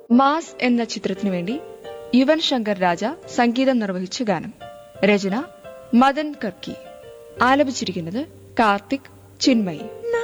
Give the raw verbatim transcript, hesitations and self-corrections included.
Mass എന്ന ചിത്രത്തിനു വേണ്ടി യുവൻ ശങ്കർ രാജ സംഗീതം നിർവഹിച്ച ഗാനം. രചന മദൻ കർക്കി. ആലപിച്ചിരിക്കുന്നത് കാർത്തിക് ചിന്മയി.